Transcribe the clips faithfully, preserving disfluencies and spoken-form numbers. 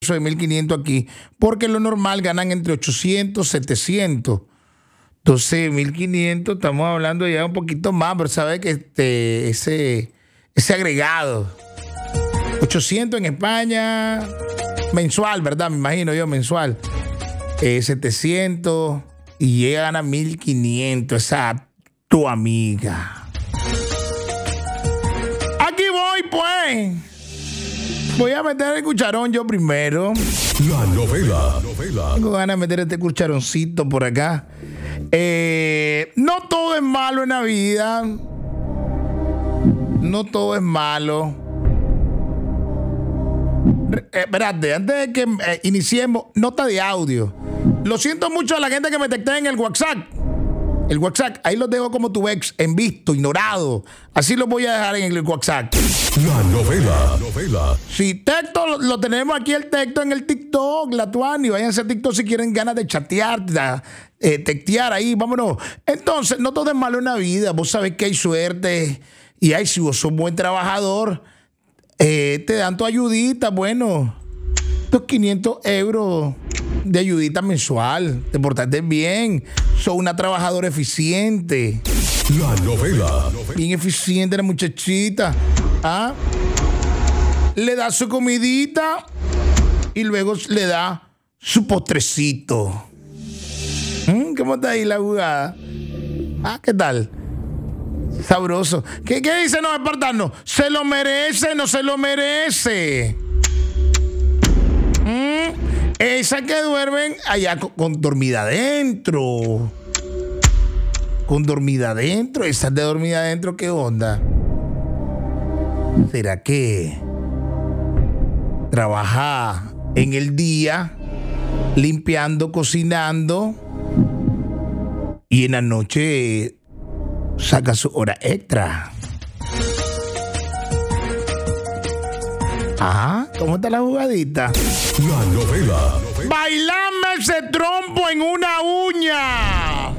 de mil quinientos aquí, porque lo normal ganan entre ochocientos, setecientos. Entonces, mil quinientos, estamos hablando ya un poquito más, pero sabe que este, ese, ese agregado, ochocientos en España, mensual, ¿verdad? Me imagino yo, mensual. Eh, setecientos y llega a ganar mil quinientos, esa tu amiga. Aquí voy, pues. Voy a meter el cucharón yo primero. La novela. novela. Tengo ganas de meter este cucharoncito por acá. Eh, no todo es malo en la vida. No todo es malo. Eh, espérate, antes de que eh, iniciemos, nota de audio. Lo siento mucho a la gente que me texté en el WhatsApp. El WhatsApp, ahí los dejo como tu ex, en visto, ignorado. Así los voy a dejar en el WhatsApp. La novela. novela. Si texto, lo, lo tenemos aquí el texto en el TikTok, la Tuani. Váyanse a TikTok si quieren ganas de chatear, de, eh, textear ahí, vámonos. Entonces, no todo es malo en la vida. Vos sabés que hay suerte. Y hay, si vos sos buen trabajador, eh, te dan tu ayudita, bueno, tus quinientos euros de ayudita mensual. Te portaste bien. Sos una trabajadora eficiente. La novela. Bien eficiente la muchachita. ¿Ah? Le da su comidita y luego le da su postrecito. ¿Mm? ¿Cómo está ahí la jugada? Ah, ¿qué tal? Sabroso. ¿Qué, qué dicen los espartanos? ¿Se lo merece? ¿No se lo merece? ¿Mm? Esas que duermen allá con, con dormida adentro. Con dormida adentro. Esas de dormida adentro, ¿qué onda? ¿Será que trabaja en el día limpiando, cocinando y en la noche saca su hora extra? Ajá, ¿cómo está la jugadita? La novela. Bailame ese trompo en una uña.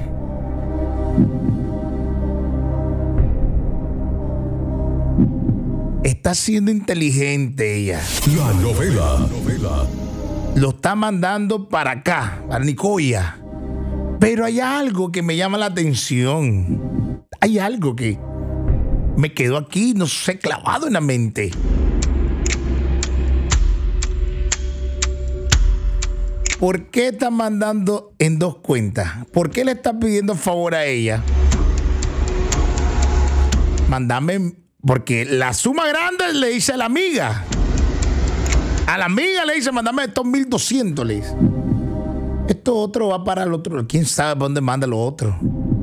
Está siendo inteligente ella. La novela. novela. Lo está mandando para acá, para Nicoya. Pero hay algo que me llama la atención. Hay algo que me quedó aquí, no sé, clavado en la mente. ¿Por qué está mandando en dos cuentas? ¿Por qué le está pidiendo favor a ella? Mándame, porque la suma grande le dice a la amiga. A la amiga le dice, mándame estos mil doscientos, le dice. Esto otro va para el otro. ¿Quién sabe para dónde manda lo otro?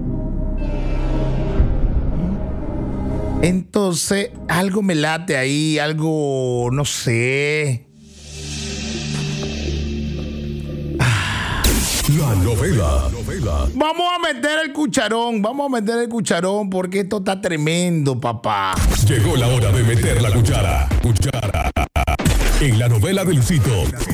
Entonces, algo me late ahí, algo, no sé. La novela. novela. Vamos a meter el cucharón, vamos a meter el cucharón porque esto está tremendo, papá. Llegó la hora de meter la cuchara. Cuchara. En la novela de Luisito.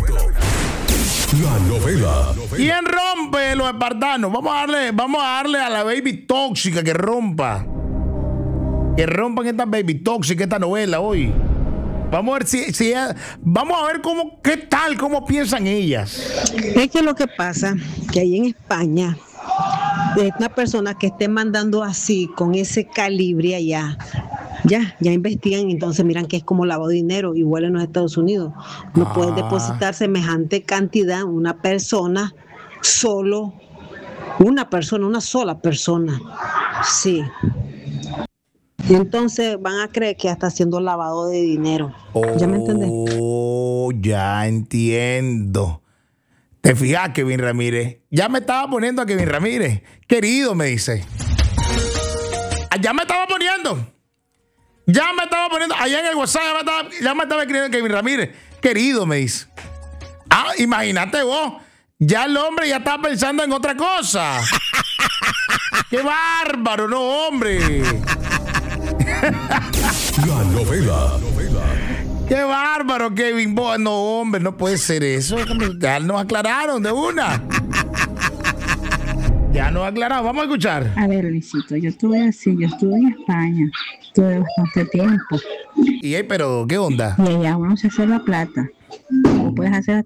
La novela. ¿Quién rompe los espartanos? Vamos a darle, vamos a darle a la baby tóxica que rompa. Que rompan esta baby tóxica, esta novela hoy. Vamos a ver si, si ella, vamos a ver cómo, qué tal, cómo piensan ellas. Es que lo que pasa, que ahí en España, de una persona que esté mandando así, con ese calibre allá, ya, ya investigan y entonces miran que es como lavado de dinero, igual en los Estados Unidos. No ah. puedes depositar semejante cantidad una persona, solo, una persona, una sola persona. Sí. Entonces van a creer que ya está haciendo lavado de dinero. Oh, ¿Ya me entendés? Oh, ya entiendo. ¿Te fijas, Kevin Ramírez? Ya me estaba poniendo a Kevin Ramírez. Querido, me dice. Ya me estaba poniendo. Ya me estaba poniendo. Allá en el WhatsApp ya me estaba, ya me estaba escribiendo Kevin Ramírez. Querido, me dice. Ah, imagínate vos. Ya el hombre ya está pensando en otra cosa. ¡Qué bárbaro, no, hombre! La novela. novela. ¡Qué bárbaro, Kevin! No, hombre, no puede ser eso. Ya nos aclararon de una. Ya nos aclararon. Vamos a escuchar. A ver, Luisito, yo estuve así, yo estuve en España. Estuve bastante tiempo. Y, pero, ¿qué onda? Y allá uno se hace la plata. Lo puedes hacer